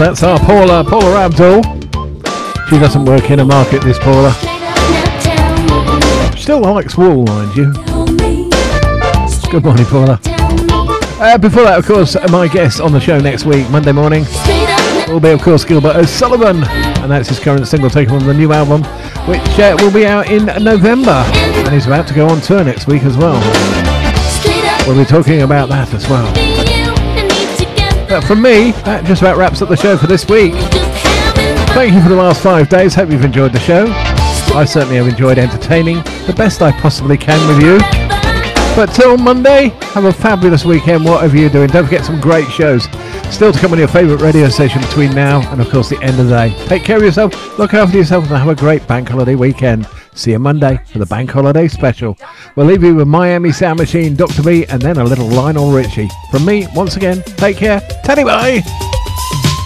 That's our Paula Abdul. She doesn't work in a market, this Paula. Still likes wool, mind you. Good morning, Paula. Before that, of course, my guest on the show next week, Monday morning, will be, of course, Gilbert O'Sullivan. And that's his current single taken on the new album, which will be out in November. And he's about to go on tour next week as well. We'll be talking about that as well. But from me, that just about wraps up the show for this week. Thank you for the last 5 days. Hope you've enjoyed the show. I certainly have enjoyed entertaining the best I possibly can with you. But till Monday, have a fabulous weekend, whatever you're doing. Don't forget some great shows still to come on your favourite radio station between now and, of course, the end of the day. Take care of yourself, look after yourself, and have a great bank holiday weekend. See you Monday for the bank holiday special. We'll leave you with Miami Sound Machine, Dr. B, and then a little Lionel Richie. From me, once again, take care. Teddy bye!